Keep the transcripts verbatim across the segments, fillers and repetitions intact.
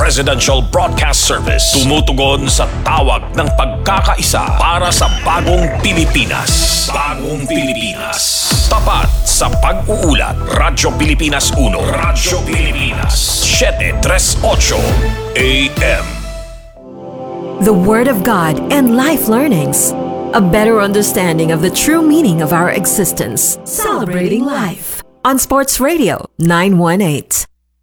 Presidential Broadcast Service. Tumutugon sa tawag ng pagkakaisa para sa bagong Pilipinas. Bagong Pilipinas. Tapat sa pag-uulat. Radyo Pilipinas uno. Radyo Pilipinas seven thirty-eight A M. The Word of God and Life Learnings. A better understanding of the true meaning of our existence. Celebrating life. On Sports Radio nine eighteen.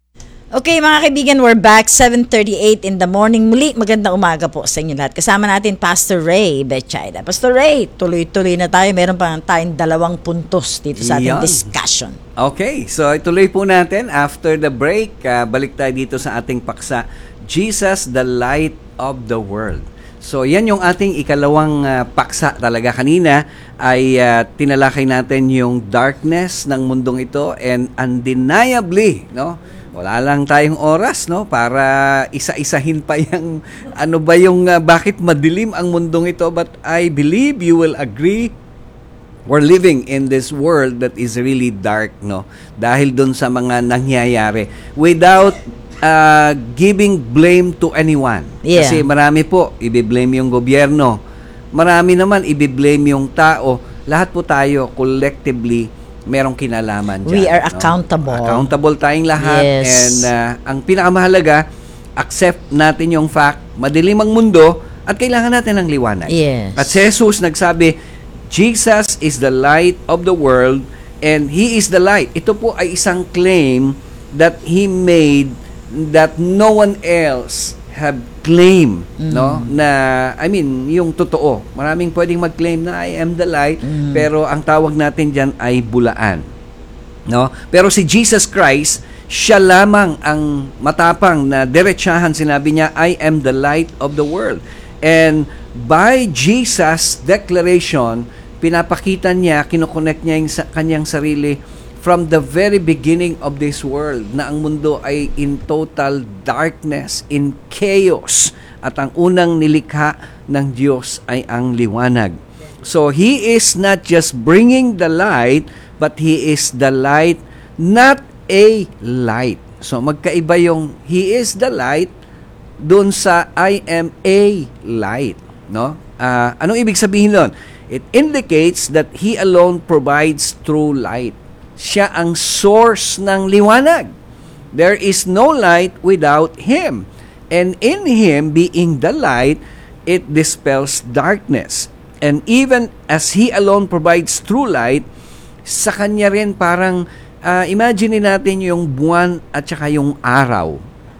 Okay mga kaibigan, we're back seven thirty-eight in the morning. Muli, magandang umaga po sa inyo lahat. Kasama natin Pastor Ray Betchayda. Pastor Ray, tuloy-tuloy na tayo. Meron pa tayong dalawang puntos dito sa ating Yan. discussion. Okay, so ituloy po natin after the break. Uh, balik tayo dito sa ating paksa, Jesus, the Light of the World. So yan yung ating ikalawang uh, paksa talaga. Kanina ay uh, tinalakay natin yung darkness ng mundong ito, and undeniably, no? Wala lang tayong oras, no, para isa-isahin pa yung ano ba yung uh, bakit madilim ang mundong ito, but I believe you will agree we're living in this world that is really dark, no, dahil dun sa mga nangyayari without uh, giving blame to anyone. Yeah. Kasi marami po i-blame yung gobyerno, marami naman i-blame yung tao. Lahat po tayo collectively merong kinalaman dyan. We are no? accountable. Accountable tayong lahat. Yes. And uh, ang pinakamahalaga, accept natin yung fact, madilim ang mundo at kailangan natin ng liwanag. Yes. At si Jesus nagsabi, Jesus is the light of the world and He is the light. Ito po ay isang claim that He made that no one else have claim, mm. no, na I mean yung totoo. Maraming pwedeng mag-claim na I am the light, mm. pero ang tawag natin diyan ay bulaan, no? Pero si Jesus Christ, siya lamang ang matapang na diretsahan, sinabi niya, I am the light of the world. And by Jesus declaration, pinapakita niya, kino-connect niya yung sa kanyang sarili from the very beginning of this world, na ang mundo ay in total darkness, in chaos, at ang unang nilikha ng Diyos ay ang liwanag. So, He is not just bringing the light, but He is the light, not a light. So, magkaiba yung He is the light dun sa I am a light. No? Uh, anong ibig sabihin nun? It indicates that He alone provides true light. Siya ang source ng liwanag. There is no light without Him. And in Him, being the light, it dispels darkness. And even as He alone provides true light, sa Kanya rin parang, uh, imagine natin yung buwan at saka yung araw.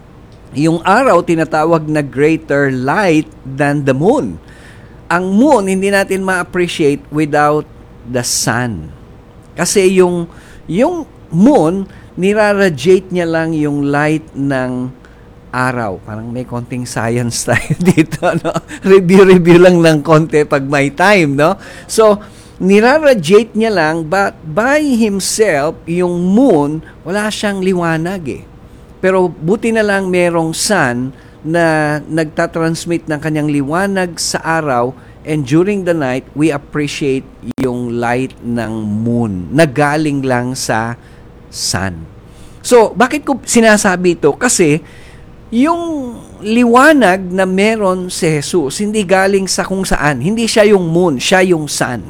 Yung araw, tinatawag na greater light than the moon. Ang moon, hindi natin ma-appreciate without the sun. Kasi yung yung moon, niraradiate niya lang yung light ng araw. Parang may konting science tayo dito, no? Review-review lang ng konti pag may time, no? So, niraradiate niya lang, but by himself, yung moon, wala siyang liwanag eh. Pero buti na lang merong sun na nagtatransmit ng kanyang liwanag sa araw, and during the night, we appreciate yung light ng moon na galing lang sa sun. So, bakit ko sinasabi ito? Kasi, yung liwanag na meron si Jesus, hindi galing sa kung saan. Hindi siya yung moon, siya yung sun.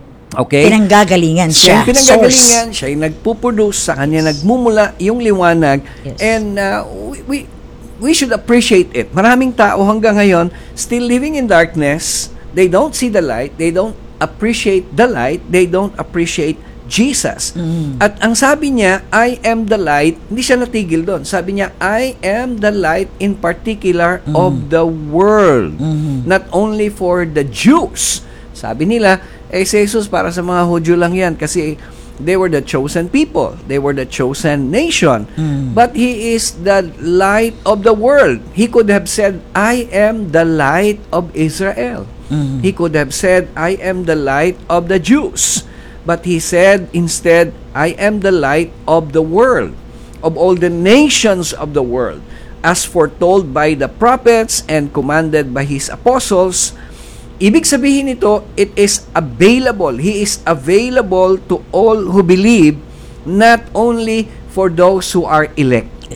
Okay? Pinanggagalingan siya. Siya yung pinanggagalingan, siya yung nagpuproduce, sa kanya nagmumula yung liwanag. Yes. And uh, we, we, we should appreciate it. Maraming tao hanggang ngayon, still living in darkness. They don't see the light. They don't appreciate the light. They don't appreciate Jesus. Mm. At ang sabi niya, I am the light, hindi siya natigil doon. Sabi niya, I am the light in particular mm. of the world. Mm-hmm. Not only for the Jews. Sabi nila, eh si Jesus para sa mga Hudyo lang yan kasi they were the chosen people. They were the chosen nation. Mm. But He is the light of the world. He could have said, I am the light of Israel. Mm. He could have said, I am the light of the Jews. But He said instead, I am the light of the world, of all the nations of the world. As foretold by the prophets and commanded by His apostles, ibig sabihin nito, it is available. He is available to all who believe, not only for those who are elect.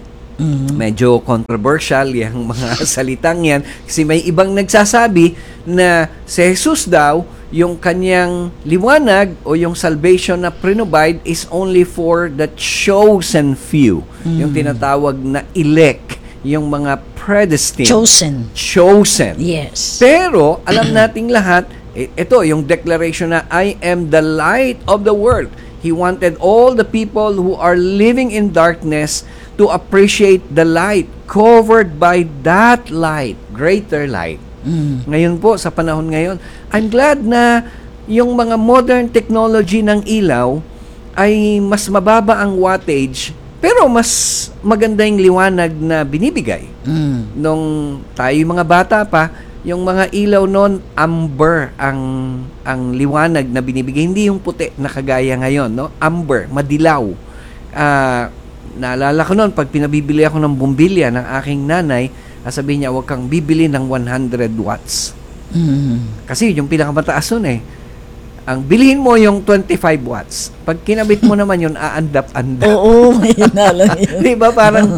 Medyo controversial yung mga salitang yan kasi may ibang nagsasabi na si Jesus daw, yung kanyang liwanag o yung salvation na provide is only for the chosen few. Yung tinatawag na elect, yung mga predestined. Chosen. Chosen. Yes. Pero, alam nating lahat, eh, ito, yung declaration na, I am the light of the world. He wanted all the people who are living in darkness to appreciate the light, covered by that light, greater light. Mm. Ngayon po, sa panahon ngayon, I'm glad na yung mga modern technology ng ilaw ay mas mababa ang wattage, pero mas maganda yung liwanag na binibigay. Mm. Nung tayo mga bata pa, yung mga ilaw noon, amber ang ang liwanag na binibigay, hindi yung puti na kagaya ngayon, no? Amber, madilaw. Ah, uh, naalala ko noon, pag pinabibili ako ng bumbilya ng aking nanay, sabihin niya, huwag kang bibili ng one hundred watts. Mm. Kasi yung pinakamataas nun eh. Ang bilhin mo yung twenty-five watts. Pag kinabit mo naman yun, aandap-andap. Oo, may nalang yun. Di ba? Parang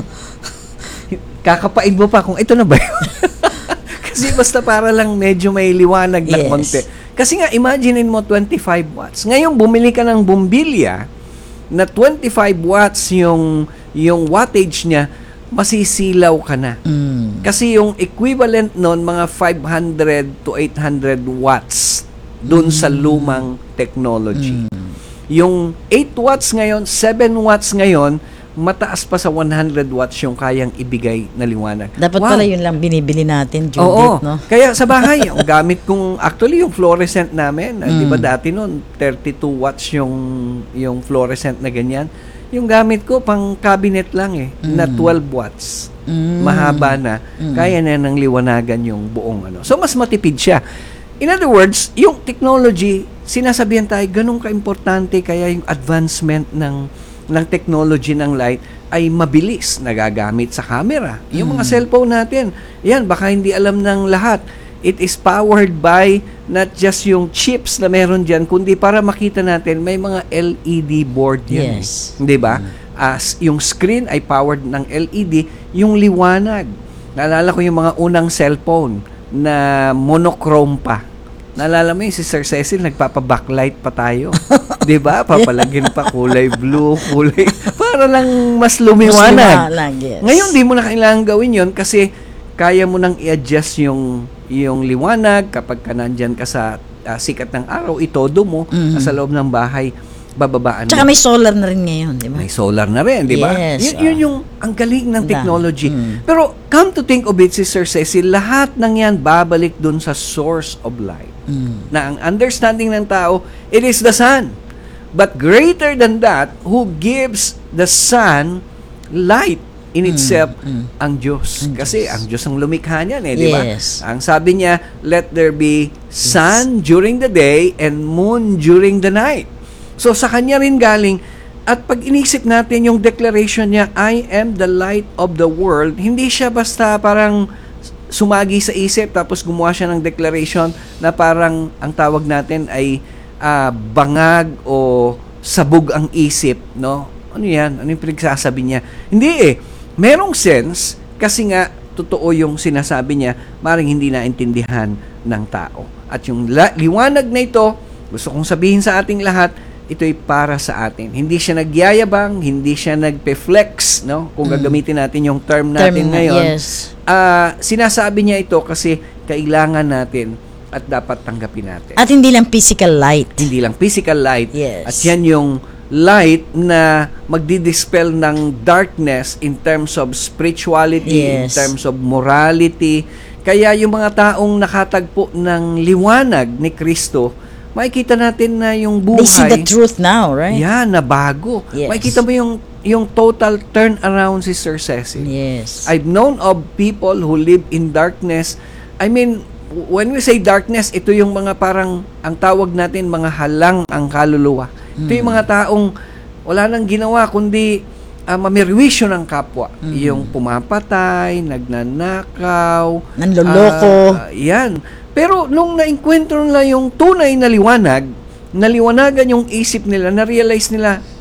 kakapain mo pa kung ito na ba yun? Kasi basta para lang medyo may liwanag na yes. konti. Kasi nga, imaginein mo twenty-five watts. Ngayon, bumili ka ng bumbilya na twenty-five watts yung, yung wattage niya, masisilaw ka na. Mm. Kasi yung equivalent nun, mga five hundred to eight hundred watts dun mm. sa lumang technology. Mm. Yung eight watts ngayon, seven watts ngayon, mataas pa sa one hundred watts yung kayang ibigay na liwanag. Dapat wow. pala yun lang binibili natin, Judith, Oo. no? Kaya sa bahay, yung gamit kong, actually yung fluorescent namin, mm. di ba dati nun, thirty-two watts yung, yung fluorescent na ganyan. Yung gamit ko, pang cabinet lang eh, mm. na twelve watts. Mm. Mahaba na. Mm. Kaya na ng liwanagan yung buong ano. So, mas matipid siya. In other words, yung technology, sinasabihan tayo, ganun ka-importante, kaya yung advancement ng, ng technology ng light ay mabilis nagagamit sa camera. Yung mga mm. cellphone natin, yan, baka hindi alam ng lahat. It is powered by not just yung chips na meron dyan, kundi para makita natin, may mga L E D board yan. Yes. Di ba? Mm. As yung screen ay powered ng L E D, yung liwanag. Naalala ko yung mga unang cellphone na monochrome pa. Naalala mo yung si Sir Cecil, nagpapa-backlight pa tayo. Di ba? Papalagin pa kulay blue, kulay, para lang mas lumiwanag. Mas yes. Ngayon, di mo na kailangan gawin yon kasi kaya mo nang i-adjust yung yung liwanag kapag ka nandyan ka sa uh, sikat ng araw, itodo mo mm-hmm. sa loob ng bahay, bababaan Tsaka mo. May solar na rin ngayon, di ba? May solar na rin, di ba? Yes. Y- yun yung ang galing ng technology. Mm. Pero come to think of it, si Sir Cecil, lahat ng yan babalik dun sa source of light. Mm. Na ang understanding ng tao, it is the sun. But greater than that, who gives the sun light in itself, mm, mm. ang Diyos. Ang Kasi Diyos. ang Diyos ang lumikha niyan eh, di ba? Yes. Ang sabi niya, let there be sun yes. during the day and moon during the night. So sa kanya rin galing, at pag inisip natin yung declaration niya, I am the light of the world, hindi siya basta parang sumagi sa isip tapos gumawa siya ng declaration na parang ang tawag natin ay uh, bangag o sabog ang isip, no? Ano yan? Ano yung pinagsasabi niya? Hindi eh. Merong sense kasi nga totoo yung sinasabi niya, maring hindi naintindihan ng tao. At yung la- liwanag na ito, gusto kong sabihin sa ating lahat, ito'y para sa atin. Hindi siya nagyayabang, hindi siya nagpe-flex, no? Kung mm. gagamitin natin yung term natin term, ngayon. Yes. Uh, sinasabi niya ito kasi kailangan natin at dapat tanggapin natin. At hindi lang physical light. Hindi lang physical light. Yes. At yan yung light na magdi-dispel ng darkness in terms of spirituality, yes. in terms of morality. Kaya yung mga taong nakatagpo ng liwanag ni Kristo, makikita natin na yung buhay. They see the truth now, right? Yan, na bago. Yes. Makikita mo yung yung total turnaround si Sir Cecil. Yes. I've known of people who live in darkness. I mean, when we say darkness, ito yung mga parang, ang tawag natin, mga halang ang kaluluwa. Mm. Ito yung mga taong wala nang ginawa, kundi uh, mamirwisyo ng kapwa. Mm. Yung pumapatay, nagnanakaw, nanloloko. Uh, yan. Pero nung na-encuentro nila yung tunay na liwanag, naliwanagan yung isip nila, na-realize nila,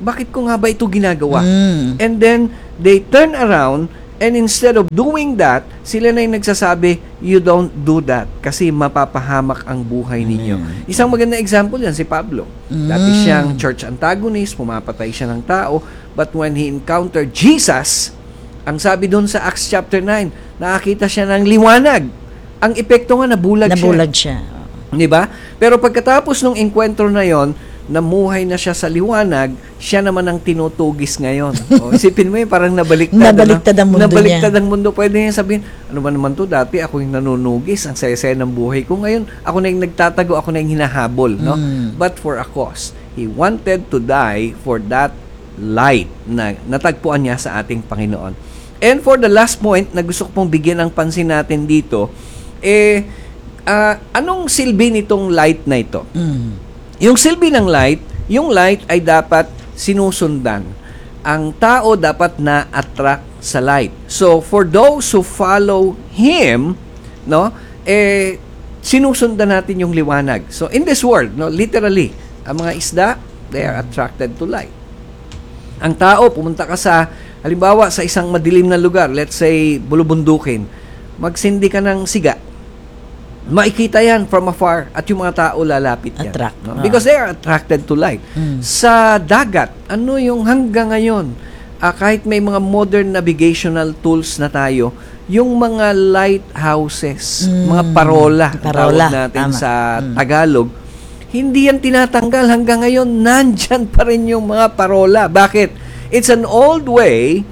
bakit ko nga ba ito ginagawa? Mm. And then, they turn around, and instead of doing that, sila na yung nagsasabi, you don't do that kasi mapapahamak ang buhay ninyo. Isang magandang example yan, si Pablo. Dati siyang church antagonist, pumapatay siya ng tao, but when he encountered Jesus, ang sabi doon sa Acts chapter nine, nakakita siya ng liwanag. Ang epekto nga, nabulag, Nabulag siya. siya. Di ba? Pero pagkatapos ng enkwentro na yon, namuhay na siya sa liwanag, siya naman ang tinutugis ngayon. O, isipin mo yun, parang nabaliktad. Nabaliktad ang mundo nabaliktad niya. ang mundo. Pwede niya sabihin, ano ba naman to, dati ako yung nanunugis, ang saya-saya ng buhay ko. Ngayon, ako na yung nagtatago, ako na yung hinahabol. No? Mm. But for a cause, he wanted to die for that light na natagpuan niya sa ating Panginoon. And for the last point na gusto ko pong bigyan ng pansin natin dito, eh, uh, anong silbi nitong light na ito? Mm. Yung silbi ng light, yung light ay dapat sinusundan. Ang tao dapat na-attract sa light. So, for those who follow Him, no, eh, sinusundan natin yung liwanag. So, in this world, no, literally, ang mga isda, they are attracted to light. Ang tao, pumunta ka sa, halimbawa, sa isang madilim na lugar, let's say, bulubundukin, magsindi ka ng siga, makikita yan from afar at yung mga tao lalapit yan. Attract. No? Because they are attracted to light. Mm. Sa dagat, ano yung hanggang ngayon, ah, kahit may mga modern navigational tools na tayo, yung mga lighthouses, Mm. mga parola, Parola, tawag natin tama. sa Mm. Tagalog, hindi yan tinatanggal hanggang ngayon. Nandyan pa rin yung mga parola. Bakit? It's an old way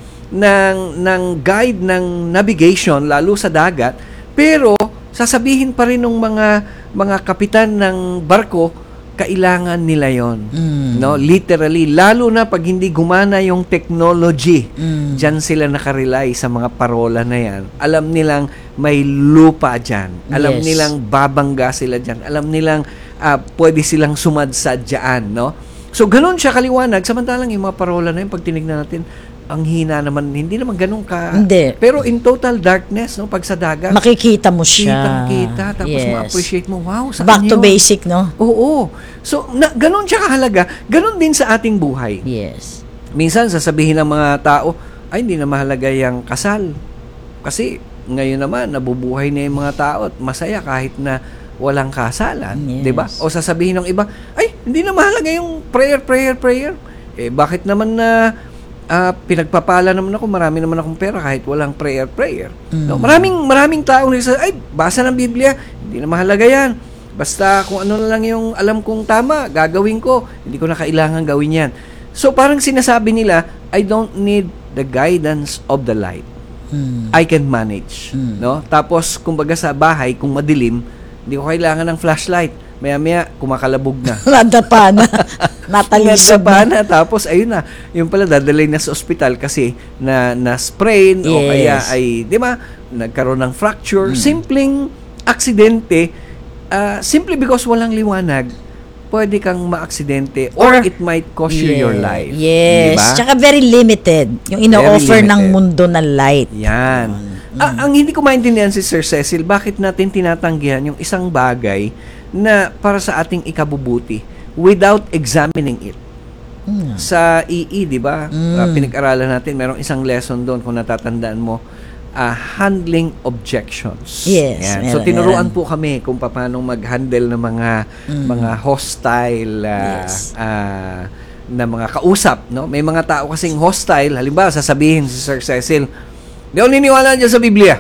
ng, ng guide ng navigation, lalo sa dagat, pero sasabihin pa rin ng mga mga kapitan ng barko, kailangan nila yon. Mm. No, literally, lalo na pag hindi gumana yung technology. Mm. Diyan sila nakarely sa mga parola na yan. Alam nilang may lupa diyan. Alam Yes. nilang babangga sila diyan. Alam nilang ah, pwede silang sumadsa diyan, no? So ganun siya kaliwanag, samantalang yung mga parola na yun, pag tinignan natin, ang hina naman, hindi naman ganun ka. Hindi. Pero in total darkness, no, pag sa dagat, Makikita mo siya. kitang-kita, tapos Yes. ma-appreciate mo, wow, saan Back to yun? basic, no? Oo. So, na, ganun siya kahalaga. Ganun din sa ating buhay. Yes. Minsan, sasabihin ng mga tao, ay, hindi na mahalaga yung kasal. Kasi, ngayon naman, nabubuhay na yung mga tao at masaya kahit na walang kasalan. Yes. Diba? O sasabihin ng iba, ay, hindi na mahalaga yung prayer, prayer, prayer. Eh, bakit naman na uh, pinagpapala naman ako, marami naman akong pera kahit walang prayer, prayer. Mm. No, maraming, maraming tao nagsasabi, ay, basa ng Biblia, hindi na mahalaga yan. Basta kung ano na lang yung alam kong tama, gagawin ko. Hindi ko na kailangan gawin yan. So, parang sinasabi nila, I don't need the guidance of the light. Mm. I can manage. Mm. No? Tapos, kumbaga sa bahay, kung madilim, hindi ko kailangan ng flashlight. Maya-maya, kumakalabog na. Nadapa na. Natalisod Nadapa na. na. Tapos, ayun na. Yung pala, dadalay na sa ospital kasi na, na-sprain o Yes. kaya ay, di ba, nagkaroon ng fracture. Mm. Simpleng aksidente. Uh, simply because walang liwanag, pwede kang maaksidente or, Or- it might cost you your life. Yes. Diba? Tsaka very limited. Yung ino-offer Very ng limited. mundo na light. Yan. Ah, ang hindi ko maintindihan si Sir Cecil, bakit natin tinatanggihan yung isang bagay na para sa ating ikabubuti without examining it. Mm. Sa E E, di ba? Mm. Ah, pinag-aralan natin, merong isang lesson doon kung natatandaan mo, ah, handling objections. Yes, Yan. meron, So tinuruan meron. po kami kung paano mag-handle ng mga Mm. mga hostile ah, Yes. ah, na mga kausap, no? May mga tao kasing hostile, halimbawa sasabihin si Sir Cecil, di ako niniwala dyan sa Biblia.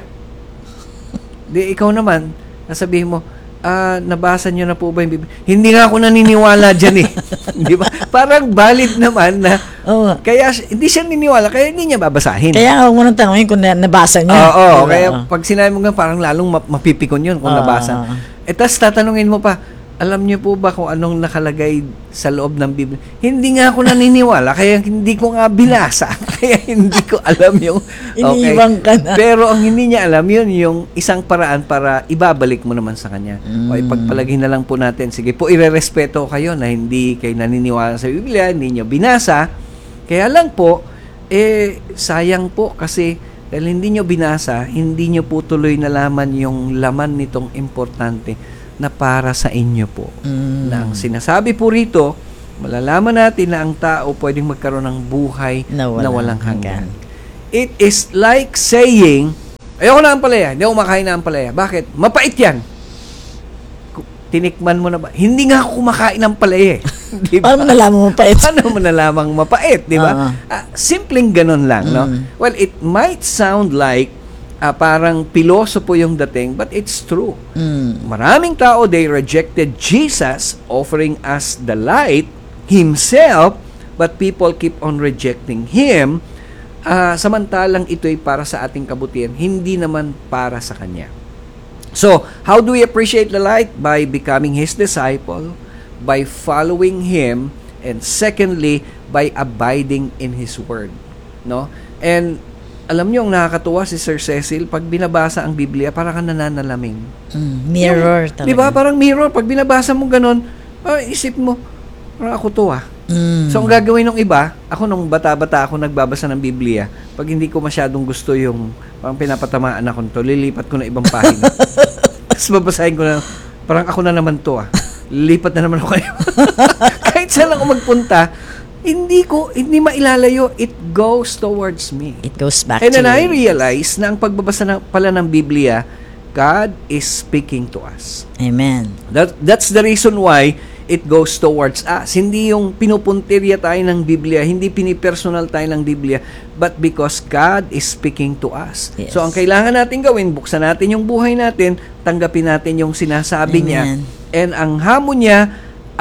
Di, ikaw naman, sasabihin mo, ah, nabasa nyo na po ba yung Biblia? Hindi nga ako naniniwala dyan eh. Di ba? Parang valid naman na, Oo. kaya si- hindi siya niniwala, kaya hindi niya babasahin. Kaya nga, huwag mo nang tanongin kung na- nabasa niya. Oo, Diba? kaya pag sinabi mo nga, parang lalong ma- mapipikon yun kung Ah. nabasa. Eh, tas tatanungin mo pa, alam niyo po ba kung anong nakalagay sa loob ng Biblia? Hindi nga ako naniniwala, kaya hindi ko nga binasa. Kaya hindi ko alam yung... Iniiwan ka na. Pero ang hindi niya alam yun, yung isang paraan para ibabalik mo naman sa kanya. Mm. O ipagpalagay na lang po natin, sige po, irerespeto kayo na hindi kayo naniniwala sa Biblia, hindi niyo binasa. Kaya lang po, eh, sayang po kasi dahil hindi niyo binasa, hindi niyo po tuloy nalaman yung laman nitong importante na para sa inyo po. Mm. Na ang sinasabi po rito, malalaman natin na ang tao pwedeng magkaroon ng buhay Na walang na walang hanggan. hanggan. It is like saying, ayoko na ampalaya, hindi ako makain na ampalaya. Bakit? Mapait yan. Ku- Tinikman mo na ba? Hindi nga ako kumakain ng palaya eh. Di ba? Paano nalaman mo pa ito? Paano mo nalamang mapait, di ba? Oo. Ah, simpleng ganun lang, no? Mm. Well, it might sound like ah, parang pilosopo yung dating, but it's true. Mm. Maraming tao, they rejected Jesus offering us the light himself, but people keep on rejecting him. Ah, samantalang ito'y para sa ating kabutihan, hindi naman para sa kanya. So, how do we appreciate the light? By becoming his disciple, by following him, and secondly, by abiding in his word. No? And alam niyo, ang nakakatuwa si Sir Cecil, pag binabasa ang Biblia, parang ka nananalamin. Mm. Mirror Yung- talaga. Di ba? Parang mirror. Pag binabasa mo ganun, ah, isip mo, parang ako to ah. Mm. So, ang gagawin ng iba, ako nung bata-bata ako nagbabasa ng Biblia, pag hindi ko masyadong gusto yung, parang pinapatamaan ako nito, lilipat ko na ibang pahina. Tapos babasahin ko na, parang ako na naman to ah. Lilipat na naman ako. Kahit saan ako magpunta, hindi ko, hindi mailalayo. It goes towards me. It goes back And to then I you. realize na ang pagbabasa na, pala ng Biblia, God is speaking to us. Amen. That, that's the reason why it goes towards us. Hindi yung pinupuntirya tayo ng Biblia, hindi pinipersonal tayo ng Biblia, but because God is speaking to us. Yes. So, ang kailangan natin gawin, buksan natin yung buhay natin, tanggapin natin yung sinasabi niya, Amen. and ang hamon niya,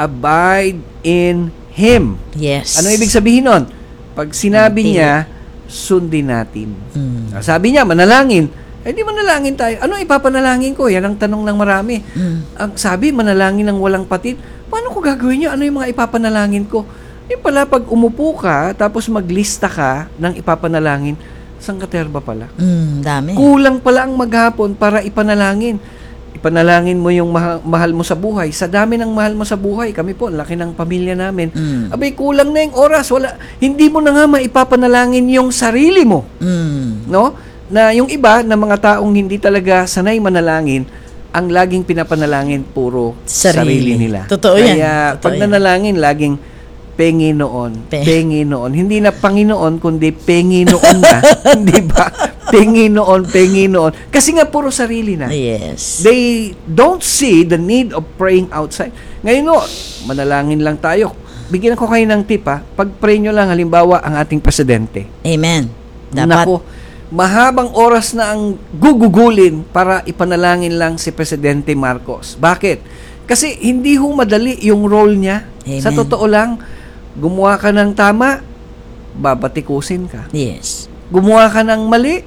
abide in Him. Yes. Ano ibig sabihin nun? Pag sinabi Until- niya, sundin natin. Mm. Sabi niya, manalangin. Eh di manalangin tayo. Ano ipapanalangin ko? Yan ang tanong ng marami. Mm. Ang sabi, manalangin ng walang patid. Paano ko gagawin niya? Ano yung mga ipapanalangin ko? Yung pala, pag umupo ka, tapos maglista ka ng ipapanalangin, sangkaterba pala. Mm, dami. Kulang pala ang maghapon para ipanalangin. Ipanalangin mo yung maha- mahal mo sa buhay. Sa dami ng mahal mo sa buhay, kami po, laki ng pamilya namin. Mm. Abay, kulang na yung oras. Wala, hindi mo na nga maipapanalangin yung sarili mo. Mm. No? Na yung iba, na mga taong hindi talaga sanay manalangin, ang laging pinapanalangin puro sarili, Sarili. nila. Totoo yan. Kaya Totoo pag yan. nanalangin, laging pengi noon. Pe- Pengi noon. Hindi na Panginoon, kundi pengi noon na. Hindi ba? Pengi noon, pengi noon. Kasi nga puro sarili na. Yes. They don't see the need of praying outside. Ngayon no, manalangin lang tayo. Bigyan ko kayo ng tip ha. Pag-pray nyo lang, halimbawa, ang ating presidente. Amen. Dapat. Nako, mahabang oras na ang gugugulin para ipanalangin lang si Presidente Marcos. Bakit? Kasi hindi ho madali yung role niya. Amen. Sa totoo lang, gumawa ka ng tama, babatikusin ka. Yes. Gumawa ka ng mali,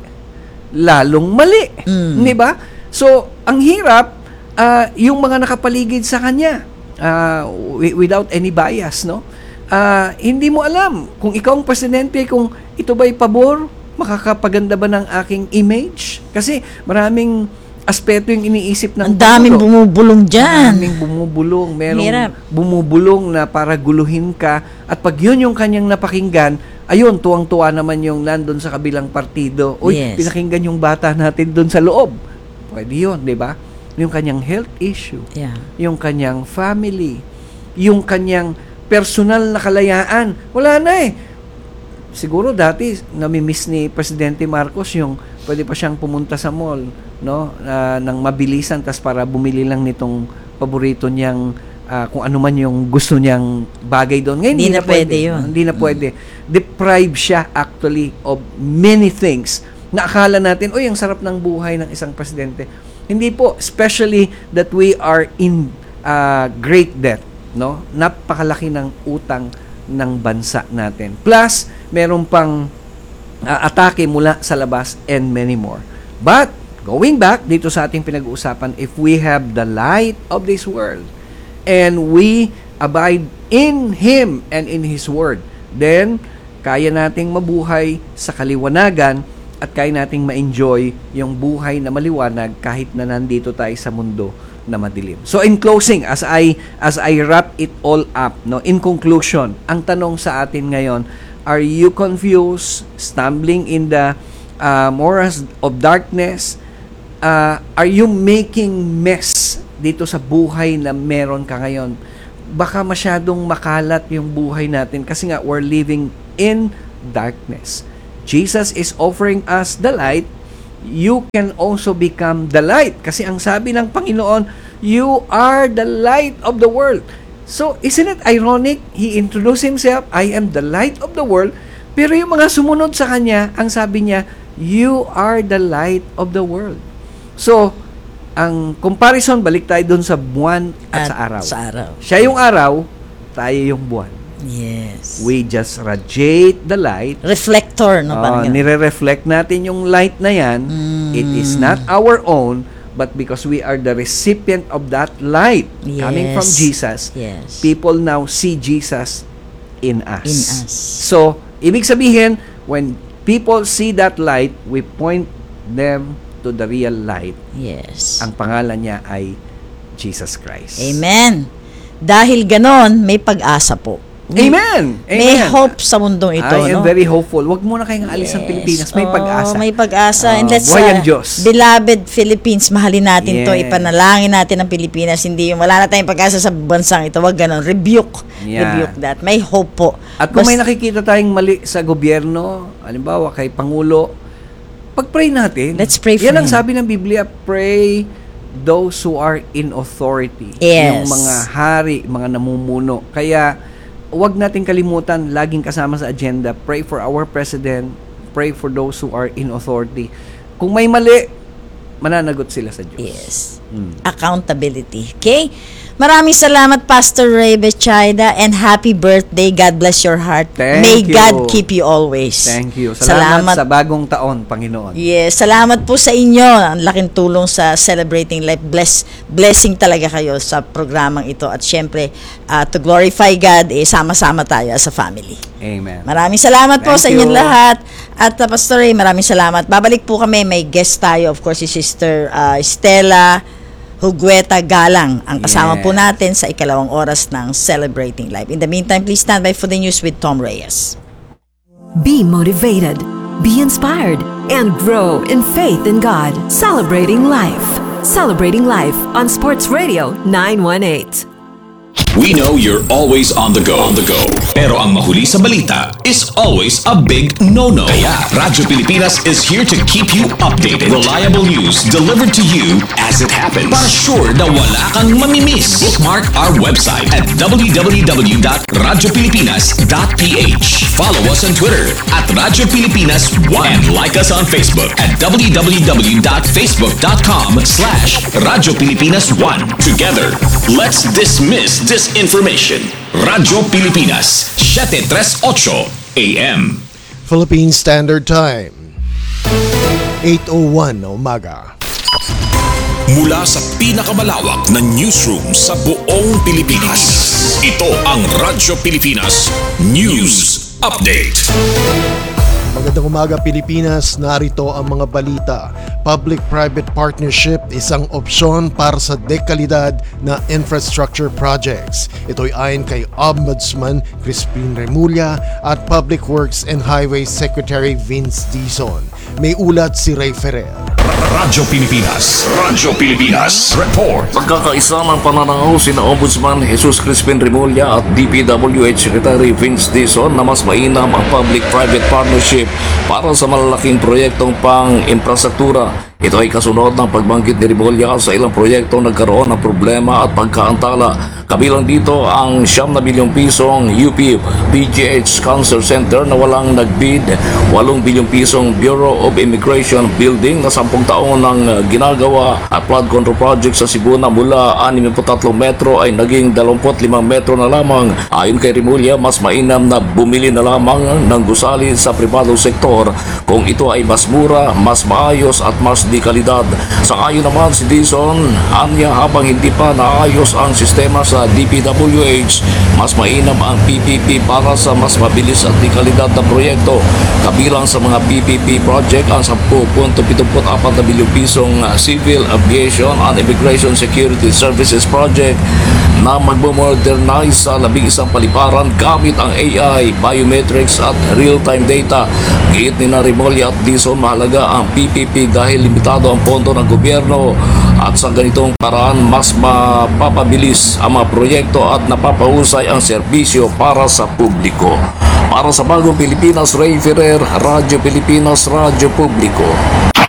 lalong mali. Mm. Di ba? So, ang hirap, ah, yung mga nakapaligid sa kanya, ah, wi- without any bias, no? Ah, hindi mo alam kung ikaw ang presidente, kung ito ba'y pabor, makakapaganda ba ng aking image? Kasi maraming aspeto yung iniisip ng Ang daming Pangulo. bumubulong dyan. Maraming bumubulong. Merong Hirap. bumubulong na para guluhin ka. At pag yun yung kanyang napakinggan, ayun, tuwang-tuwa naman yung nandun sa kabilang partido. Uy, Yes. pinakinggan yung bata natin dun sa loob. Pwede yun, di ba? Yung kanyang health issue, Yeah. yung kanyang family, yung kanyang personal na kalayaan. Wala na eh. Siguro dati, namimiss ni Presidente Marcos yung pwede pa siyang pumunta sa mall, no? Ah, ng mabilisan, tas para bumili lang nitong paborito niyang ah, kung ano man yung gusto niyang bagay doon. Ngayon, Hindi na pwede yun. Hindi na pwede. Deprived siya actually of many things na akala natin, uy, ang sarap ng buhay ng isang presidente. Hindi po, especially that we are in ah, great debt, no? Napakalaki ng utang ng bansa natin. Plus, meron pang uh, atake mula sa labas and many more. But, going back dito sa ating pinag-uusapan, if we have the light of this world and we abide in Him and in His Word, then, kaya nating mabuhay sa kaliwanagan at kaya nating ma-enjoy yung buhay na maliwanag kahit na nandito tayo sa mundo na madilim. So in closing, as I as I wrap it all up, no, in conclusion, ang tanong sa atin ngayon, are you confused, stumbling in the uh, morass of darkness? Uh, are you making mess dito sa buhay na meron ka ngayon? baka masyadong makalat yung buhay natin kasi nga we're living in darkness. Jesus is offering us the light. You can also become the light. Kasi ang sabi ng Panginoon, you are the light of the world. So, isn't it ironic? He introduced himself, I am the light of the world. Pero yung mga sumunod sa kanya, ang sabi niya, you are the light of the world. So, ang comparison, balik tayo dun sa buwan at, At sa araw. sa araw. Siya yung araw, tayo yung buwan. Yes. We just radiate the light. Reflector, no? Uh, Parang ganun. nire-reflect natin yung light na yan. It is not our own, but because we are the recipient of that light coming from Yes. Jesus, Yes. people now see Jesus in us. In us. So, ibig sabihin, when people see that light, we point them to the real light. Yes. Ang pangalan niya ay Jesus Christ. Amen. Dahil ganon, may pag-asa po. Amen! May Amen! hope sa mundong ito, I am no? very hopeful. Huwag muna kayong alis ng Yes. Pilipinas. May Oo, pag-asa. may pag-asa. And Oo, let's, buhay ang uh, Diyos. beloved Philippines, mahalin natin to. Yes. Ipanalangin natin ang Pilipinas. Hindi yung wala na tayong pag-asa sa bansang ito. Wag ganon. Rebuke. Yeah. Rebuke that. May hope po. At kung may Bas- nakikita tayong mali sa gobyerno, halimbawa kay Pangulo, pag-pray natin. Let's pray for Yan ang him. sabi ng Biblia, pray those who are in authority. Yes. Yung mga hari, mga namumuno. Kaya, huwag natin kalimutan, laging kasama sa agenda, pray for our president, pray for those who are in authority. Kung may mali, mananagot sila sa Diyos. Yes. Accountability. Okay? Maraming salamat, Pastor Ray Betchida, and happy birthday. God bless your heart. Thank May you. God keep you always. Thank you. Salamat, sa bagong taon, Panginoon. Yes, salamat po sa inyo. Ang laking tulong sa Celebrating Life. Bless, blessing talaga kayo sa programang ito. At syempre, uh, to glorify God, eh, sama-sama tayo as a family. Amen. Maraming salamat po Thank sa inyong you. lahat. At uh, Pastor Ray, maraming salamat. Babalik po kami. May guest tayo. Of course, si Sister uh, Stella Hugueta Galang ang kasama Yes. po natin sa ikalawang oras ng Celebrating Life. In the meantime, please stand by for the news with Tom Reyes. Be motivated, be inspired, and grow in faith in God. Celebrating Life. Celebrating Life on Sports Radio nine one eight. We know you're always on the go. On the go. Pero ang mahuli sa balita is always a big no-no. Kaya Radyo Pilipinas is here to keep you updated. Reliable news delivered to you as it happens. Para sure na wala kang mamimiss. Bookmark our website at w w w dot radyo pilipinas dot p h. Follow us on Twitter at Radyo Pilipinas one. And like us on Facebook at w w w dot facebook dot com slash Radyo Pilipinas one. Together, let's dismiss disinformation. Radyo Pilipinas, seven thirty-eight A M. Philippine Standard Time, eight oh one na umaga. Mula sa pinakamalawak na newsroom sa buong Pilipinas, ito ang Radyo Pilipinas News Update. Magandang umaga Pilipinas, narito ang mga balita. Public-private partnership, isang opsyon para sa dekalidad na infrastructure projects. Ito'y ayon kay Ombudsman Crispin Remulla at Public Works and Highways Secretary Vince Dizon. May ulat si Ray Ferrer. Radyo Pilipinas, Radyo Pilipinas Report. Pagkakaisa ng pananaw sina Ombudsman Jesus Crispin Remulla at D P W H Secretary Vince Dizon na mas mainam ang public-private partnership para sa malalaking proyektong pang-infrastruktura. Ito ay kasunod ng pagbanggit ni Remulla sa ilang proyektong nagkaroon ng problema at pagkaantala. Kabilang dito ang siyam na bilyong pisong U P B G H Cancer Center na walang nagbid, walong bilyong pisong Bureau of Immigration Building na sampung taon nang ginagawa at flood control project sa Cebu na mula anim na tatlong metro ay naging dalawampu't limang metro na lamang. Ayon kay Remulla, mas mainam na bumili na lamang ng gusali sa pribadong sektor kung ito ay mas mura, mas maayos at mas di kalidad. Sa ayon naman si Dizon, anya habang hindi pa naayos ang sistema sa D P W H, mas mainam ang P P P para sa mas mabilis at di kalidad na proyekto. Kabilang sa mga P P P project ang ten point seven four na bilyong pisong Civil Aviation and Immigration Security Services Project, na magmo-modernize sa labing isang paliparan gamit ang A I, biometrics at real-time data. Giit ni Remulla at Dizon, mahalaga ang P P P dahil limitado ang pondo ng gobyerno at sa ganitong paraan mas mapapabilis ang mga proyekto at napapahusay ang serbisyo para sa publiko. Para sa Bagong Pilipinas, Ray Ferrer, Radyo Pilipinas, Radyo Publiko.